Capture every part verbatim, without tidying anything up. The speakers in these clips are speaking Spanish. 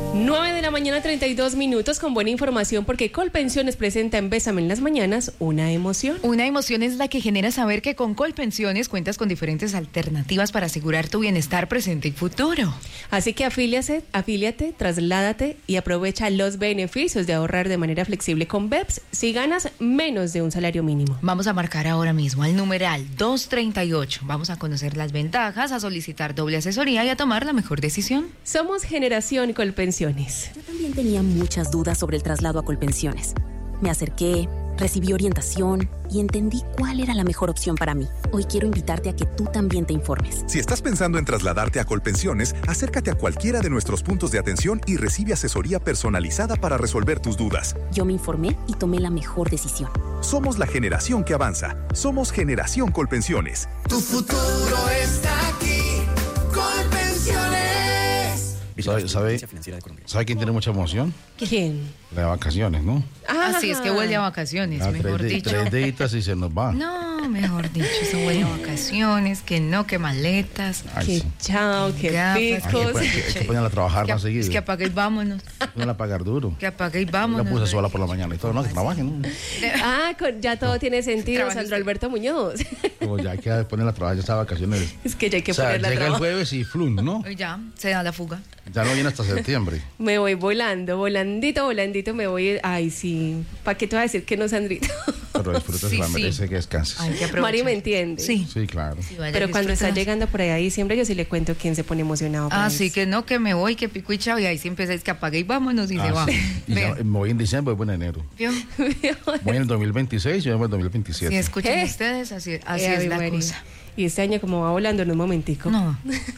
nueve de la mañana, treinta y dos minutos, con buena información porque Colpensiones presenta en Bésame en las mañanas una emoción. Una emoción es la que genera saber que con Colpensiones cuentas con diferentes alternativas para asegurar tu bienestar presente y futuro. Así que afíliate, afíliate, trasládate y aprovecha los beneficios de ahorrar de manera flexible con B E P S si ganas menos de un salario mínimo. Vamos a marcar ahora mismo al numeral doscientos treinta y ocho. Vamos a conocer las ventajas, a solicitar doble asesoría y a tomar la mejor decisión. Somos Generación Colpensiones. Yo también tenía muchas dudas sobre el traslado a Colpensiones. Me acerqué, recibí orientación y entendí cuál era la mejor opción para mí. Hoy quiero invitarte a que tú también te informes. Si estás pensando en trasladarte a Colpensiones, acércate a cualquiera de nuestros puntos de atención y recibe asesoría personalizada para resolver tus dudas. Yo me informé y tomé la mejor decisión. Somos la generación que avanza. Somos Generación Colpensiones. Tu futuro está aquí. Colpensiones. ¿Sabe, sabe, ¿Sabe quién tiene mucha emoción? ¿Quién? La de vacaciones, ¿no? Ah, sí, es que huele a vacaciones, Ah, mejor tres, dicho. Tres deditas y se nos va. No, mejor dicho, eso huele a vacaciones, que no, que maletas. Ay, Que sí. chao, que Gafas, Hay que, picos. hay que- hay que ponerla a trabajar Que, más seguido. es que apague y vámonos. Ponerla a pagar duro. Que apague y La vámonos. puse sola por la mañana y todo, ¿no? Que trabajen, ¿no? Ah, con- ya todo tiene sentido, Trabaja Sandro usted. Alberto Muñoz. Como ya hay que ponerla a trabajar, ya está de vacaciones. Es que ya hay que O sea, ponerla a llega el trabajar. jueves y flun, ¿no? Y ya, se da la fuga. Ya no viene hasta septiembre. Me voy volando, volandito, volandito, me voy. Ay, sí. ¿Para qué te voy a decir que no, Sandrito? Pero disfruta, Sí, se la sí. merece que descanses. Hay que aprovechar. Mari me entiende. Sí. Sí, claro. Sí, vaya Pero que cuando está disfrutas. llegando por ahí a diciembre, yo sí le cuento quién se pone emocionado. por Ah, eso. sí, que no, que me voy, que pico y chao, y ahí sí empieza, es que apague y vámonos y se Ah, va. sí. Y ya, Vea, me voy en diciembre, voy en enero. ¿vio? Voy en el dos mil veintiséis y yo voy en el dos mil veintisiete. Si escuchan ¿Qué? ustedes, así, así Eh, es la María. cosa. Y este año como va volando en un momentico. No.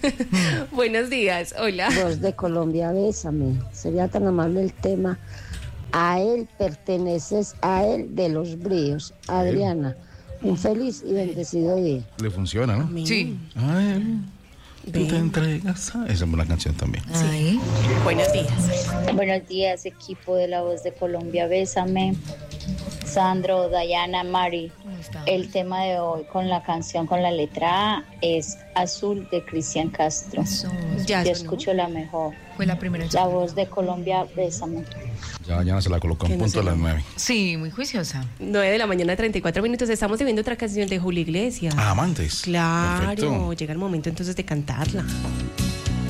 Buenos días, hola. Voz de Colombia, bésame. Sería tan amable el tema. A él perteneces, a él de los bríos. Adriana, un feliz y bendecido día. Le funciona, ¿no? Sí. Ay, tú te entregas. a- Esa es buena canción también. Ahí. Buenos días. Buenos días, equipo de La Voz de Colombia, bésame. Sandro, Dayana, Mari. ¿Cómo está? El tema de hoy con la canción con la letra A es Azul de Cristian Castro. Eso, Ya Yo sonó. escucho la mejor. fue la primera. La Voz de Colombia, bésame. Ya mañana se la colocó Que en no punto se a las lo- nueve. Sí, muy juiciosa. nueve de la mañana, treinta y cuatro minutos. Estamos viendo otra canción de Julio Iglesias. Ah, amantes. Claro, Perfecto. llega el momento entonces de cantarla.